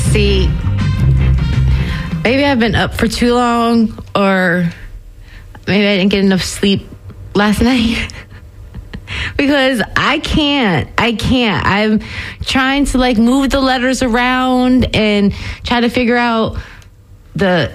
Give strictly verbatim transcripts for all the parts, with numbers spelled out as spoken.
See, maybe I've been up for too long, or maybe I didn't get enough sleep last night. Because I can't, I can't. I'm trying to like move the letters around and try to figure out the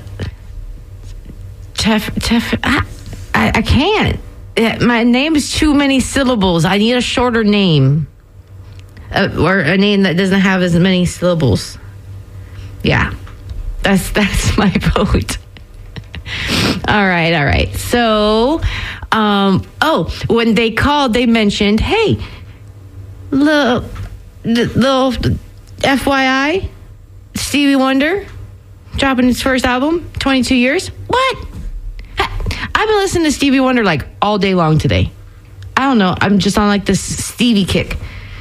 Tef, Tef, I, I, I can't. My name is too many syllables. I need a shorter name. Uh, or a name that doesn't have as many syllables. Yeah. That's that's my vote. All right, all right. So, um, oh, when they called, they mentioned, hey, little, little F Y I, Stevie Wonder dropping his first album, twenty-two years. What? I've been listening to Stevie Wonder like all day long today. I don't know. I'm just on like this Stevie kick.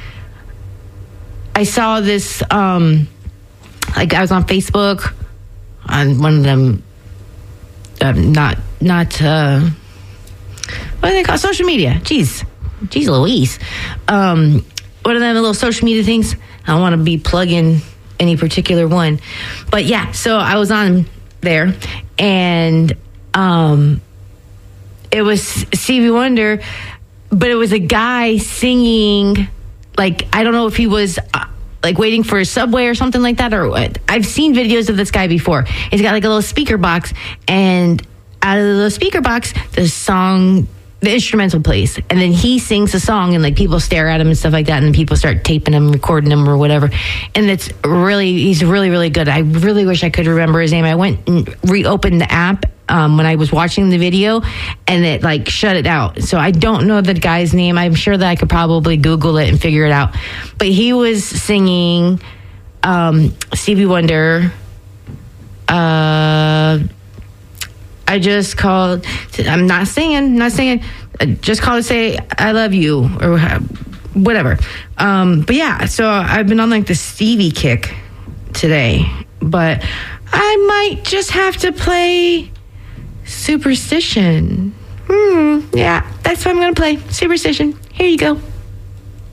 I saw this, um, like I was on Facebook on one of them, um, not, not, uh, what do they call social media? Jeez. Jeez Louise. Um, one of them little social media things. I don't want to be plugging any particular one. But yeah, so I was on there and, um, it was Stevie Wonder, but it was a guy singing, like, I don't know if he was uh, like waiting for a subway or something like that, or what. I've seen videos of this guy before. He's got like a little speaker box, and out of the speaker box, the song, the instrumental plays, and then he sings a song, and like people stare at him and stuff like that, and then people start taping him, recording him, or whatever. And it's really, he's really, really good. I really wish I could remember his name. I went and reopened the app um, when I was watching the video, and it like shut it out. So I don't know the guy's name. I'm sure that I could probably Google it and figure it out. But he was singing um, Stevie Wonder. Uh, I just called. I'm not singing. Not singing. I just called to say I love you or whatever. Um, but yeah, so I've been on like the Stevie kick today. But I might just have to play Superstition. Hmm. Yeah, that's what I'm gonna play. Superstition. Here you go.